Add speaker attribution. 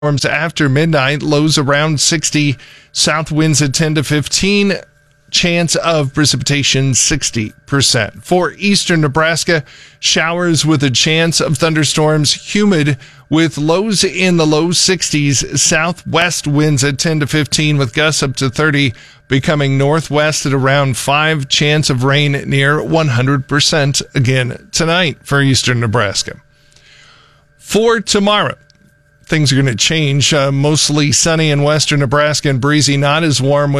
Speaker 1: Storms after midnight, lows around 60, south winds at 10 to 15, chance of precipitation 60%. For eastern Nebraska, showers with a chance of thunderstorms, humid with lows in the low 60s, southwest winds at 10 to 15 with gusts up to 30, becoming northwest at around 5, chance of rain near 100% again tonight for eastern Nebraska. For tomorrow, things are going to change. Mostly sunny in western Nebraska and breezy, not as warm with